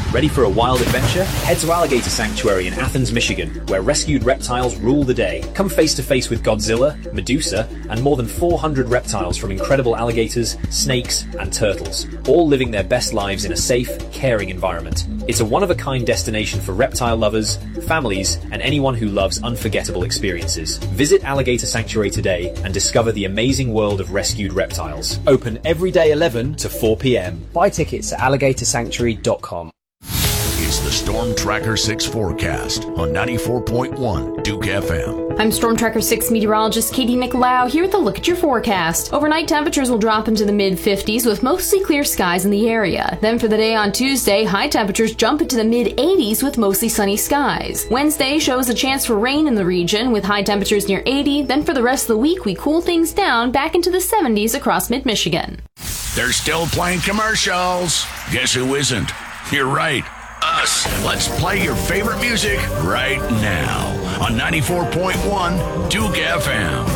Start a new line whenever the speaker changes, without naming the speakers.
Ready for a wild adventure? Head to Alligator Sanctuary in Athens, Michigan, where rescued reptiles rule the day. Come face to face with Godzilla, Medusa, and more than 400 reptiles from incredible alligators, snakes, and turtles, all living their best lives in a safe, caring environment. It's a one-of-a-kind destination for reptile lovers, families, and anyone who loves unforgettable experiences. Visit Alligator Sanctuary today and discover the amazing world of rescued reptiles. Open every day 11 to 4 p.m.
Buy tickets at alligatorsanctuary.com.
It's the Storm Tracker 6 forecast on 94.1 Duke FM.
I'm Storm Tracker 6 meteorologist Katie Nicolau here with a look at your forecast. Overnight temperatures will drop into the mid-50s with mostly clear skies in the area. Then for the day on Tuesday, high temperatures jump into the mid-80s with mostly sunny skies. Wednesday shows a chance for rain in the region with high temperatures near 80. Then for the rest of the week, we cool things down back into the 70s across mid-Michigan.
They're still playing commercials. Guess who isn't? You're right. Us. Let's play your favorite music right now on 94.1 Duke FM.